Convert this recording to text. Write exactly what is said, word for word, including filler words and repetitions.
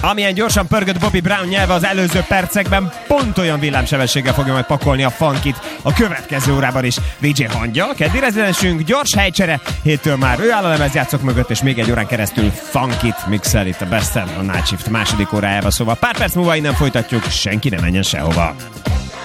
Amilyen gyorsan pörgött Bobby Brown nyelve az előző percekben, pont olyan villámsebességgel fogja majd pakolni a funkit a következő órában is. dé dzsé Hangya, keddi rezidensünk, gyors helycsere, héttől már ő áll a lemezjátszók mögött, és még egy órán keresztül funkit mixel itt a Best-en, a Night Shift második órájában, szóval pár perc múlva innen folytatjuk, senki ne menjen sehova.